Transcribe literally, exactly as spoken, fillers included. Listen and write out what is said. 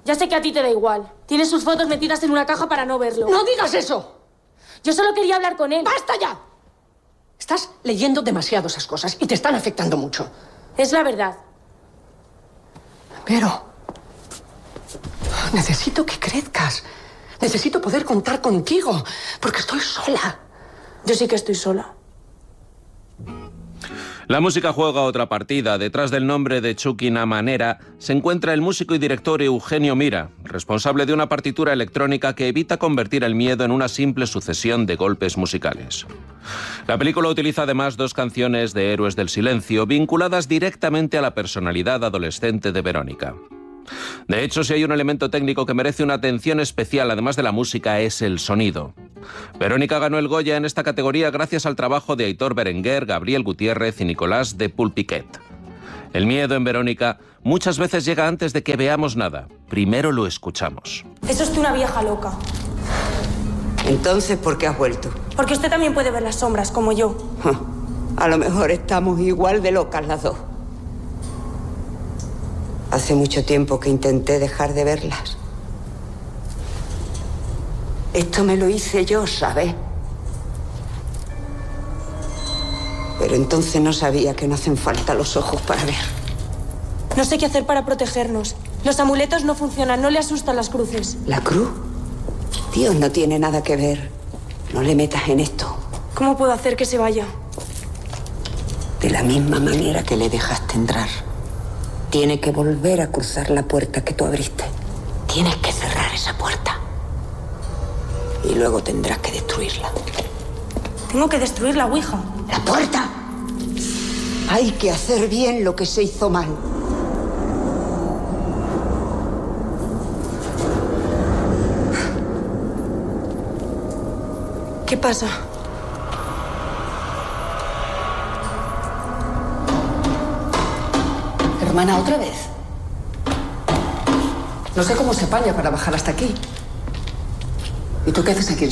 Ya sé que a ti te da igual. Tienes sus fotos metidas en una caja para no verlo. ¡No digas eso! Yo solo quería hablar con él. ¡Basta ya! Estás leyendo demasiado esas cosas y te están afectando mucho. Es la verdad. Pero... necesito que crezcas. Necesito poder contar contigo, porque estoy sola. Yo sí que estoy sola. La música juega otra partida. Detrás del nombre de Chukina Manera se encuentra el músico y director Eugenio Mira, responsable de una partitura electrónica que evita convertir el miedo en una simple sucesión de golpes musicales. La película utiliza además dos canciones de Héroes del Silencio vinculadas directamente a la personalidad adolescente de Verónica. De hecho, si hay un elemento técnico que merece una atención especial, además de la música, es el sonido. Verónica ganó el Goya en esta categoría gracias al trabajo de Aitor Berenguer, Gabriel Gutiérrez y Nicolás de Pulpiquet. El miedo en Verónica muchas veces llega antes de que veamos nada. Primero lo escuchamos. Eso es una vieja loca. Entonces, ¿por qué has vuelto? Porque usted también puede ver las sombras, como yo. A lo mejor estamos igual de locas las dos. Hace mucho tiempo que intenté dejar de verlas. Esto me lo hice yo, ¿sabes? Pero entonces no sabía que no hacen falta los ojos para ver. No sé qué hacer para protegernos. Los amuletos no funcionan, no le asustan las cruces. ¿La cruz? Dios no tiene nada que ver. No le metas en esto. ¿Cómo puedo hacer que se vaya? De la misma manera que le dejaste entrar. Tiene que volver a cruzar la puerta que tú abriste. Tienes que cerrar esa puerta. Y luego tendrás que destruirla. Tengo que destruir la ouija. ¡La puerta! Hay que hacer bien lo que se hizo mal. ¿Qué pasa? Hermana, ¿otra vez? No sé cómo se apaña para bajar hasta aquí. ¿Y tú qué haces aquí?